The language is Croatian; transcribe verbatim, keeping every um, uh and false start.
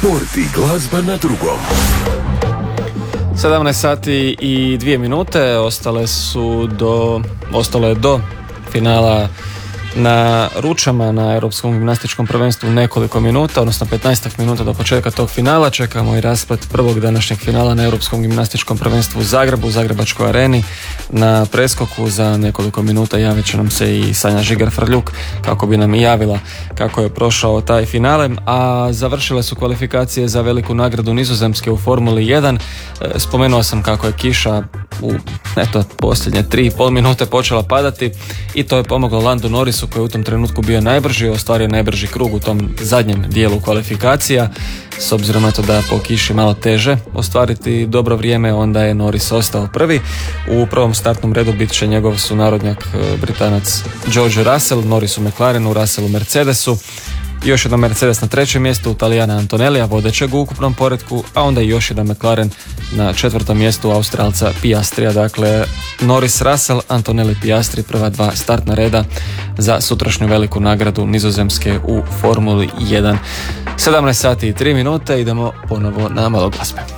Sport i glazba na drugom. sedamnaest sati i dvije minute ostale su do, ostalo je do finala na Ručama na Europskom gimnastičkom prvenstvu nekoliko minuta, odnosno petnaest minuta do početka tog finala. Čekamo i rasplet prvog današnjeg finala na Europskom gimnastičkom prvenstvu u Zagrebu, u Zagrebačkoj areni. Na preskoku za nekoliko minuta javit će nam se i Sanja Žigar-Frljuk kako bi nam i javila kako je prošao taj finale. A završile su kvalifikacije za veliku nagradu Nizozemske u Formuli jedan. Spomenuo sam kako je kiša u eto, posljednje tri i pol minute počela padati i to je pomoglo Landu Norrisu koji je u tom trenutku bio najbrži, ostvario najbrži krug u tom zadnjem dijelu kvalifikacija. S obzirom na to da po kiši malo teže ostvariti dobro vrijeme, onda je Norris ostao prvi. U prvom startnom redu bit će njegov sunarodnjak Britanac George Russell, Norris u McLarenu, Russell u Mercedesu. Još jedan Mercedes na trećem mjestu, Talijana Antonellija, vodećeg u ukupnom poretku, a onda i još jedan McLaren na četvrtom mjestu Australca Piastrija. Dakle, Norris, Russell, Antonelli, Piastri, prva dva startna reda za sutrašnju veliku nagradu Nizozemske u Formuli jedan. sedamnaest sati i tri minute, idemo ponovo na malo glazbe.